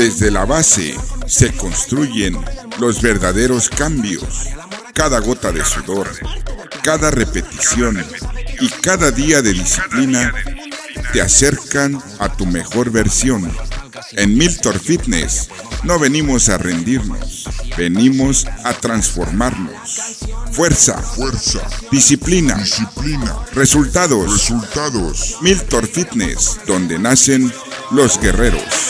Desde la base se construyen los verdaderos cambios. Cada gota de sudor, cada repetición y cada día de disciplina te acercan a tu mejor versión. En Miltor Fitness no venimos a rendirnos, venimos a transformarnos. Fuerza, disciplina, resultados. Miltor Fitness, donde nacen los guerreros.